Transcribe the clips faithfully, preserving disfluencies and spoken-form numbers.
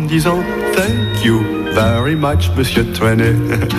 disant thank you very much, Monsieur Trenet.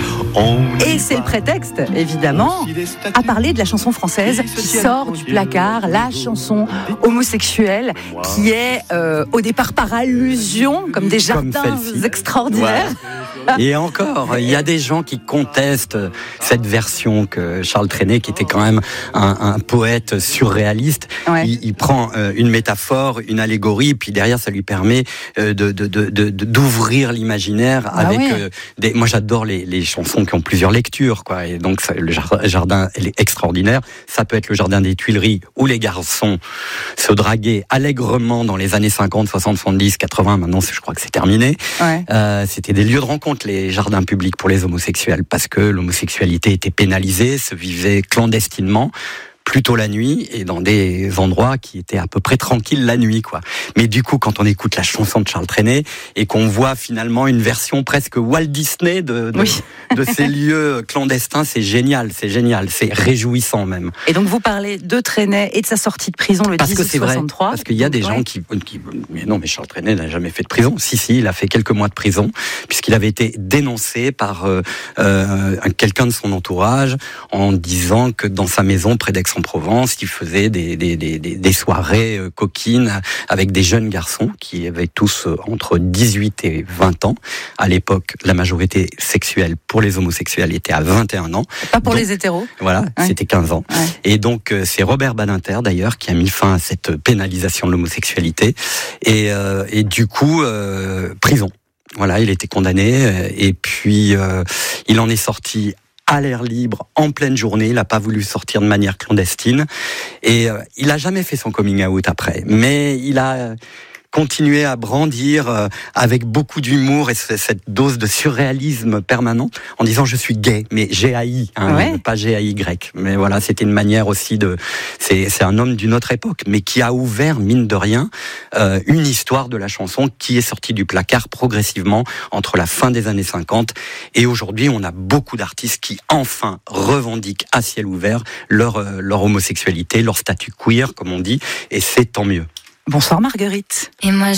Et c'est le prétexte, évidemment, à parler de la chanson française qui sort du placard, la chanson homosexuelle, qui est euh, au départ par allusion, comme des jardins comme extraordinaires. Ouais. Et encore, il y a des gens qui contestent cette version que Charles Trenet, qui était quand même un, un poète surréaliste, ouais. il, il prend euh, une métaphore, une allégorie, puis derrière ça lui permet euh, de, de, de, de, d'ouvrir l'imaginaire ah avec oui. euh, des. Moi j'adore les, les chansons qui ont plusieurs lectures, quoi. Et donc ça, le jardin elle est extraordinaire. Ça peut être le jardin des Tuileries où les garçons se draguaient allègrement dans les années cinquante, soixante, soixante-dix, quatre-vingts. Maintenant je crois que c'est terminé. Ouais. Euh, c'était des lieux de rencontre, les jardins publics pour les homosexuels, parce que l'homosexualité était pénalisée, se vivait clandestinement, plutôt la nuit, et dans des endroits qui étaient à peu près tranquilles la nuit, quoi. Mais du coup, quand on écoute la chanson de Charles Trenet, et qu'on voit finalement une version presque Walt Disney de, de, oui. de ces lieux clandestins, c'est génial, c'est génial, c'est réjouissant même. Et donc vous parlez de Trenet et de sa sortie de prison le parce dix-huit soixante-trois. Vrai, parce qu'il y a des ouais. gens qui, qui... Mais non, mais Charles Trenet n'a jamais fait de prison. Si, si, il a fait quelques mois de prison, puisqu'il avait été dénoncé par euh, euh, quelqu'un de son entourage, en disant que dans sa maison, près d'Aix en Provence, il faisait des, des, des, des soirées coquines avec des jeunes garçons qui avaient tous entre dix-huit et vingt ans. À l'époque, la majorité sexuelle pour les homosexuels était à vingt et un ans. Pas pour donc, les hétéros. Voilà, ouais. C'était quinze ans. Ouais. Et donc, c'est Robert Badinter, d'ailleurs, qui a mis fin à cette pénalisation de l'homosexualité. Et, euh, et du coup, euh, prison. Voilà, il était condamné. Et puis, euh, il en est sorti à l'air libre, en pleine journée. Il n'a pas voulu sortir de manière clandestine. Et euh, il n'a jamais fait son coming out après. Mais il a continué à brandir euh, avec beaucoup d'humour et c- cette dose de surréalisme permanent en disant je suis gay, mais G A I, hein, ouais. pas G A Y. Mais voilà, c'était une manière aussi de... C'est, c'est un homme d'une autre époque, mais qui a ouvert, mine de rien, euh, une histoire de la chanson qui est sortie du placard progressivement entre la fin des années cinquante et aujourd'hui, on a beaucoup d'artistes qui enfin revendiquent à ciel ouvert leur, euh, leur homosexualité, leur statut queer, comme on dit, et c'est tant mieux. Bonsoir Marguerite. Et moi,